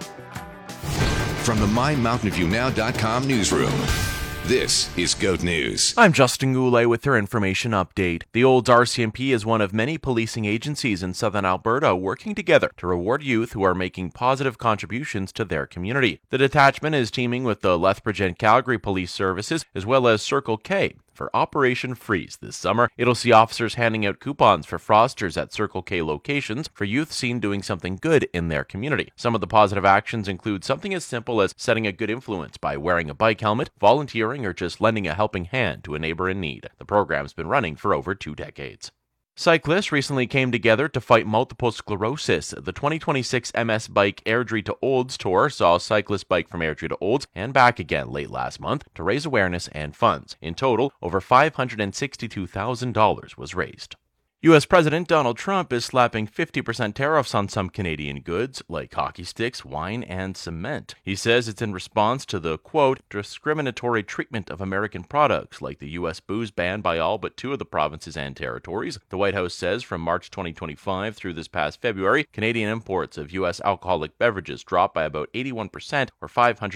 From the MyMountainViewNow.com newsroom, this is GOAT News. I'm Justin Goulet with your information update. The Olds RCMP is one of many policing agencies in southern Alberta working together to reward youth who are making positive contributions to their community. The detachment is teaming with the Lethbridge and Calgary Police Services as well as Circle K for Operation Freeze this summer. It'll see officers handing out coupons for Frosters at Circle K locations for youth seen doing something good in their community. Some of the positive actions include something as simple as setting a good influence by wearing a bike helmet, volunteering, or just lending a helping hand to a neighbor in need. The program's been running for over 2 decades. Cyclists recently came together to fight multiple sclerosis. The 2026 MS Bike Airdrie to Olds Tour saw a cyclist bike from Airdrie to Olds and back again late last month to raise awareness and funds. In total, over $562,000 was raised. U.S. President Donald Trump is slapping 50% tariffs on some Canadian goods, like hockey sticks, wine, and cement. He says it's in response to the, quote, discriminatory treatment of American products, like the U.S. booze ban by all but 2 of the provinces and territories. The White House says from March 2025 through this past February, Canadian imports of U.S. alcoholic beverages dropped by about 81%, or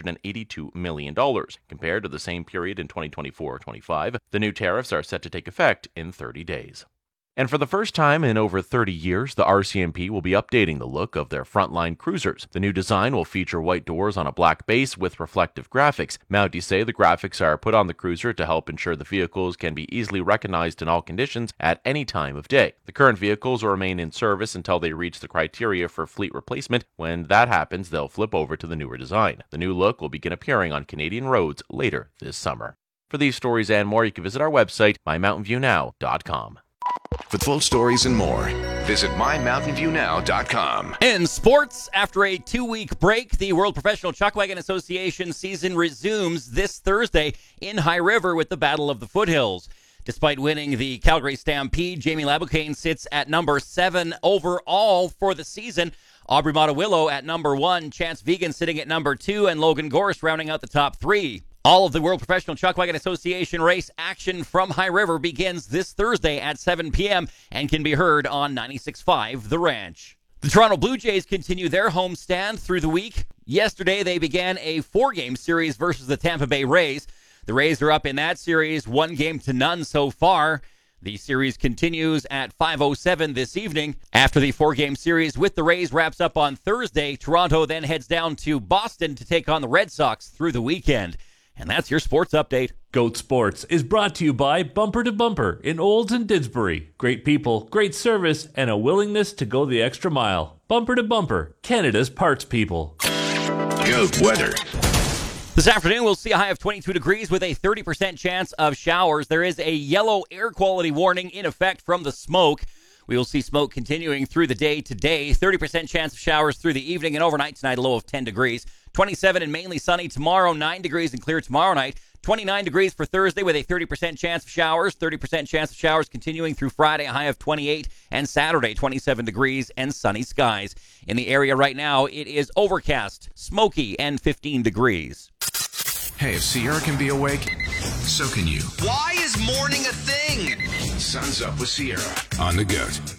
$582 million, compared to the same period in 2024-25. The new tariffs are set to take effect in 30 days. And for the first time in over 30 years, the RCMP will be updating the look of their frontline cruisers. The new design will feature white doors on a black base with reflective graphics. Mounties say the graphics are put on the cruiser to help ensure the vehicles can be easily recognized in all conditions at any time of day. The current vehicles will remain in service until they reach the criteria for fleet replacement. When that happens, they'll flip over to the newer design. The new look will begin appearing on Canadian roads later this summer. For these stories and more, you can visit our website, MyMountainViewNow.com. For full stories and more, visit MyMountainViewNow.com. In sports, after a 2-week break, the World Professional Chuckwagon Association season resumes this Thursday in High River with the Battle of the Foothills. Despite winning the Calgary Stampede, Jamie Laboucaine sits at number 7 overall for the season. Aubrey Mottawillo at number 1, Chance Vegan sitting at number 2, and Logan Gorst rounding out the top 3. All of the World Professional Chuckwagon Association race action from High River begins this Thursday at 7 p.m. and can be heard on 96.5 The Ranch. The Toronto Blue Jays continue their homestand through the week. Yesterday, they began a 4-game series versus the Tampa Bay Rays. The Rays are up in that series 1-0 so far. The series continues at 5:07 this evening. After the 4-game series with the Rays wraps up on Thursday, Toronto then heads down to Boston to take on the Red Sox through the weekend. And that's your sports update. GOAT Sports is brought to you by Bumper to Bumper in Olds and Didsbury. Great people, great service, and a willingness to go the extra mile. Bumper to Bumper, Canada's parts people. GOAT weather. This afternoon, we'll see a high of 22 degrees with a 30% chance of showers. There is a yellow air quality warning in effect from the smoke. We will see smoke continuing through the day today. 30% chance of showers through the evening, and overnight tonight, a low of 10 degrees. 27 and mainly sunny tomorrow, 9 degrees and clear tomorrow night. 29 degrees for Thursday with a 30% chance of showers. 30% chance of showers continuing through Friday, a high of 28. And Saturday, 27 degrees and sunny skies. In the area right now, it is overcast, smoky, and 15 degrees. Hey, if Sierra can be awake, so can you. Why is morning a thing? Sun's Up with Sierra on the GOAT.